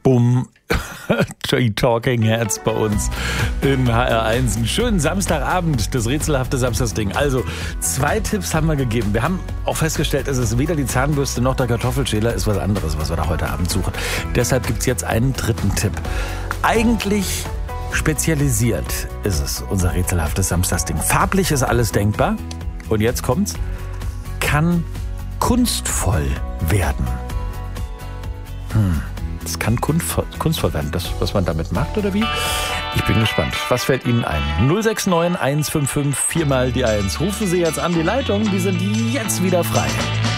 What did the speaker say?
Bumm. Die Talking Heads bei uns in HR1. Einen schönen Samstagabend, das rätselhafte Samstagsding. Also, 2 Tipps haben wir gegeben. Wir haben auch festgestellt, es ist weder die Zahnbürste noch der Kartoffelschäler, ist was anderes, was wir da heute Abend suchen. Deshalb gibt es jetzt einen 3. Tipp. Eigentlich spezialisiert ist es, unser rätselhaftes Samstagsding. Farblich ist alles denkbar. Und jetzt kommt's. Kann kunstvoll werden. Es kann kunstvoll werden. Das, was man damit macht, oder wie? Ich bin gespannt. Was fällt Ihnen ein? 069 155 4 mal die 1. Rufen Sie jetzt an die Leitung. Die sind jetzt wieder frei.